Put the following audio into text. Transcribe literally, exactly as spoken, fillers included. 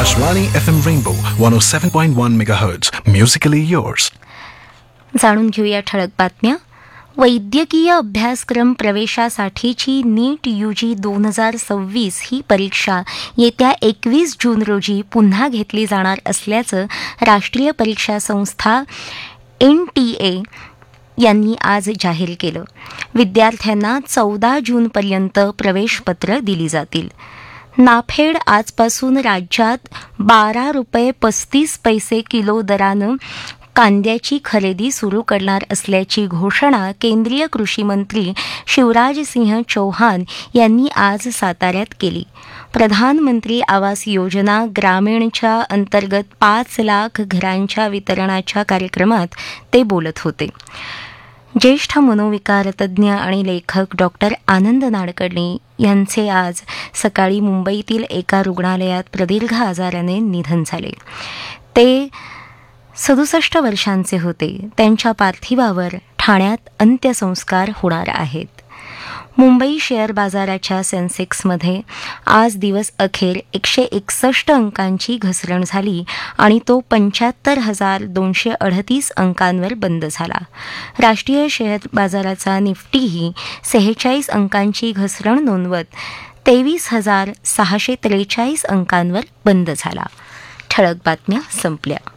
Akashvani F M Rainbow one oh seven point one megahertz. Musically yours. जाणून घेऊया ठळक बातम्या. वैद्यकीय अभ्यासक्रम प्रवेशासाठीची नीट यूजी दोन हजार सव्वीस ही परीक्षा येत्या एकवीस जून रोजी पुन्हा घेतली जाणार असल्याचं राष्ट्रीय परीक्षा संस्था एन टी ए यांनी आज जाहीर केलं. विद्यार्थ्यांना चौदा जूनपर्यंत प्रवेशपत्र दिली जातील. नाफेड आजपासून राज्यात बारा रुपये पस्तीस पैसे किलो दरानं कांद्याची खरेदी सुरू करणार असल्याची घोषणा केंद्रीय कृषी मंत्री शिवराज सिंह चौहान यांनी आज साताऱ्यात केली. प्रधानमंत्री आवास योजना ग्रामीणच्या अंतर्गत पाच लाख घरांच्या वितरणाच्या कार्यक्रमात ते बोलत होते. ज्येष्ठ मनोविकार तज्ज्ञ आणि लेखक डॉक्टर आनंद नाडकर्णी यांचे आज सकाळी मुंबईतील एका रुग्णालयात प्रदीर्घ आजाराने निधन झाले. ते सदुसष्ट वर्षांचे होते. त्यांच्या पार्थिवावर ठाण्यात अंत्यसंस्कार होणार आहेत. मुंबई शेअर बाजाराच्या सेन्सेक्समध्ये आज दिवस अखेर एकशे एकसष्ट अंकांची घसरण झाली आणि तो पंच्याहत्तर हजार दोनशे अडतीस अंकांवर बंद झाला. राष्ट्रीय शेअर बाजाराचा निफ्टीही सेहेचाळीस अंकांची घसरण नोंदवत तेवीस हजार सहाशे त्रेचाळीस अंकांवर बंद झाला. ठळक बातम्या संपल्या.